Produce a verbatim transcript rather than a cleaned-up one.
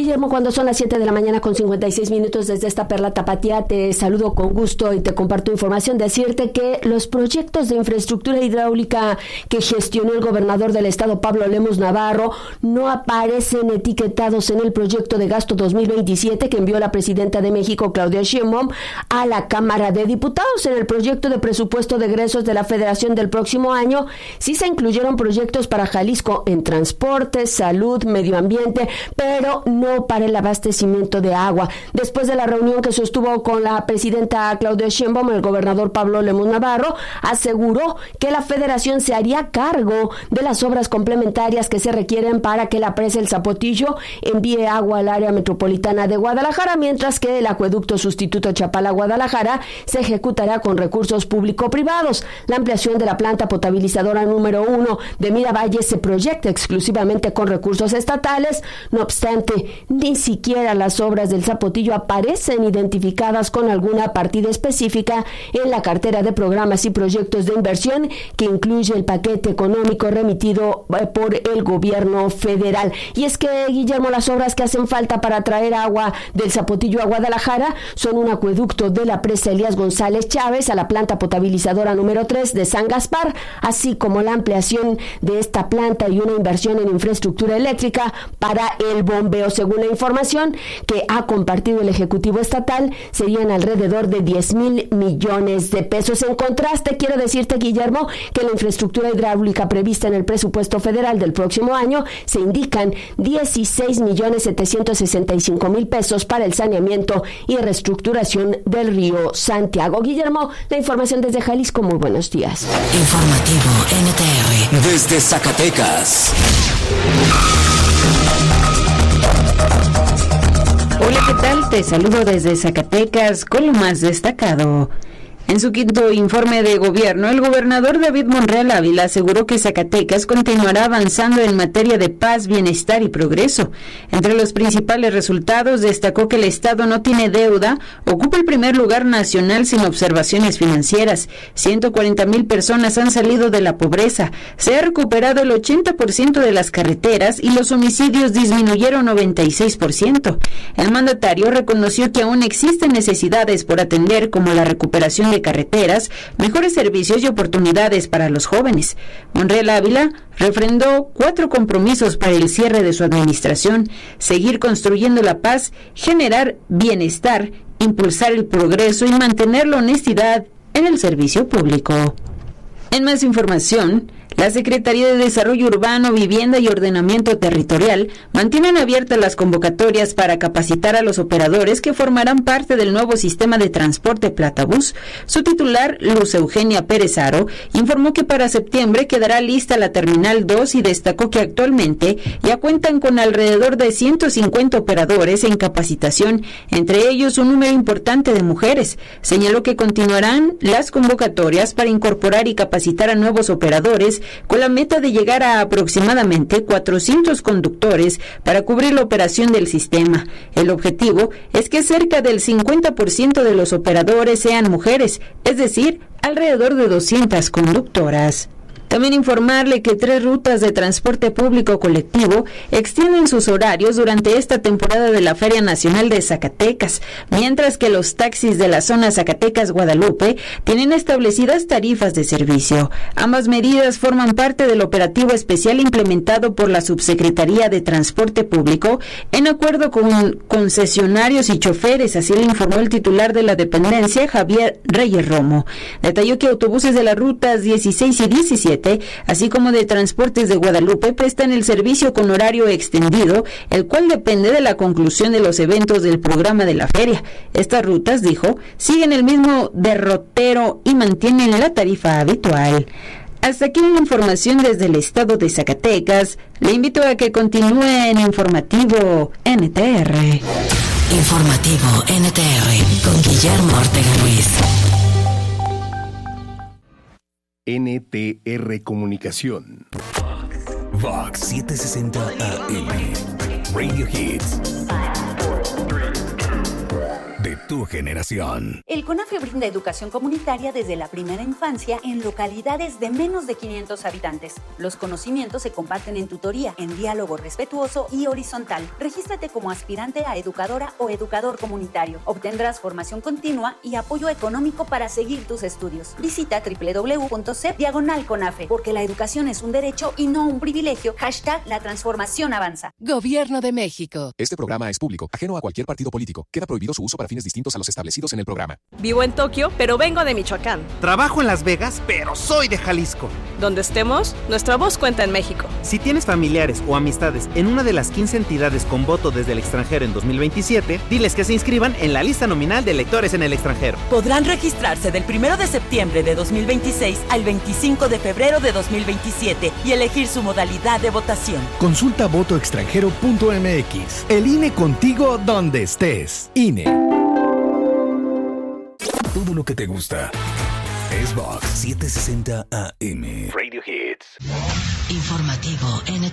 Guillermo, cuando son las siete de la mañana con cincuenta y seis minutos desde esta perla tapatía, te saludo con gusto y te comparto información. Decirte que los proyectos de infraestructura hidráulica que gestionó el gobernador del estado, Pablo Lemus Navarro, no aparecen etiquetados en el proyecto de gasto dos mil veintisiete que envió la presidenta de México, Claudia Sheinbaum, a la Cámara de Diputados. En el proyecto de presupuesto de egresos de la Federación del próximo año, sí se incluyeron proyectos para Jalisco en transporte, salud, medio ambiente, pero no para el abastecimiento de agua. Después de la reunión que sostuvo con la presidenta Claudia Sheinbaum, el gobernador Pablo Lemus Navarro aseguró que la Federación se haría cargo de las obras complementarias que se requieren para que la presa El Zapotillo envíe agua al área metropolitana de Guadalajara, mientras que el acueducto sustituto Chapala-Guadalajara se ejecutará con recursos público-privados. La ampliación de la planta potabilizadora número uno de Miravalle se proyecta exclusivamente con recursos estatales. No obstante, ni siquiera las obras del Zapotillo aparecen identificadas con alguna partida específica en la cartera de programas y proyectos de inversión que incluye el paquete económico remitido por el gobierno federal. Y es que, Guillermo, las obras que hacen falta para traer agua del Zapotillo a Guadalajara son un acueducto de la presa Elías González Chávez a la planta potabilizadora número tres de San Gaspar, así como la ampliación de esta planta y una inversión en infraestructura eléctrica para el bombeo. Según la información que ha compartido el Ejecutivo Estatal, serían alrededor de diez mil millones de pesos. En contraste, quiero decirte, Guillermo, que la infraestructura hidráulica prevista en el presupuesto federal del próximo año se indican dieciséis millones setecientos sesenta y cinco mil pesos para el saneamiento y reestructuración del río Santiago. Guillermo, la información desde Jalisco. Muy buenos días. Informativo N T R desde Zacatecas. Hola, ¿qué tal? Te saludo desde Zacatecas con lo más destacado. En su quinto informe de gobierno, el gobernador David Monreal Ávila aseguró que Zacatecas continuará avanzando en materia de paz, bienestar y progreso. Entre los principales resultados, destacó que el Estado no tiene deuda, ocupa el primer lugar nacional sin observaciones financieras, ciento cuarenta mil personas han salido de la pobreza, se ha recuperado el ochenta por ciento de las carreteras y los homicidios disminuyeron noventa y seis por ciento. El mandatario reconoció que aún existen necesidades por atender, como la recuperación de de carreteras, mejores servicios y oportunidades para los jóvenes. Monreal Ávila refrendó cuatro compromisos para el cierre de su administración: seguir construyendo la paz, generar bienestar, impulsar el progreso y mantener la honestidad en el servicio público. En más información, la Secretaría de Desarrollo Urbano, Vivienda y Ordenamiento Territorial mantienen abiertas las convocatorias para capacitar a los operadores que formarán parte del nuevo sistema de transporte Platabús. Su titular, Luz Eugenia Pérez Haro, informó que para septiembre quedará lista la Terminal dos y destacó que actualmente ya cuentan con alrededor de ciento cincuenta operadores en capacitación, entre ellos un número importante de mujeres. Señaló que continuarán las convocatorias para incorporar y capacitar a nuevos operadores con la meta de llegar a aproximadamente cuatrocientos conductores para cubrir la operación del sistema. El objetivo es que cerca del cincuenta por ciento de los operadores sean mujeres, es decir, alrededor de doscientas conductoras. También informarle que tres rutas de transporte público colectivo extienden sus horarios durante esta temporada de la Feria Nacional de Zacatecas, mientras que los taxis de la zona Zacatecas-Guadalupe tienen establecidas tarifas de servicio. Ambas medidas forman parte del operativo especial implementado por la Subsecretaría de Transporte Público en acuerdo con concesionarios y choferes, así lo informó el titular de la dependencia, Javier Reyes Romo. Detalló que autobuses de las rutas dieciséis y diecisiete, así como de Transportes de Guadalupe, prestan el servicio con horario extendido, el cual depende de la conclusión de los eventos del programa de la feria. Estas rutas, dijo, siguen el mismo derrotero y mantienen la tarifa habitual. Hasta aquí la información desde el estado de Zacatecas. Le invito a que continúe en Informativo N T R. Informativo N T R con Guillermo Ortega Ruiz. N T R Comunicación. Vox setecientos sesenta A M. Radio Hits. De tu generación. El CONAFE brinda educación comunitaria desde la primera infancia en localidades de menos de quinientos habitantes. Los conocimientos se comparten en tutoría, en diálogo respetuoso y horizontal. Regístrate como aspirante a educadora o educador comunitario. Obtendrás formación continua y apoyo económico para seguir tus estudios. Visita doble u doble u doble u punto c diagonal CONAFE, porque la educación es un derecho y no un privilegio. Hashtag la transformación avanza. Gobierno de México. Este programa es público, ajeno a cualquier partido político. Queda prohibido su uso para fines distintos a los establecidos en el programa. Vivo en Tokio, pero vengo de Michoacán. Trabajo en Las Vegas, pero soy de Jalisco. Donde estemos, nuestra voz cuenta en México. Si tienes familiares o amistades en una de las quince entidades con voto desde el extranjero en dos mil veintisiete, diles que se inscriban en la lista nominal de electores en el extranjero. Podrán registrarse del primero de septiembre de dos mil veintiséis al veinticinco de febrero de dos mil veintisiete y elegir su modalidad de votación. Consulta voto extranjero punto m x. El I N E contigo donde estés. I N E. Todo lo que te gusta es Vox setecientos sesenta A M. Radio Hits. Informativo N T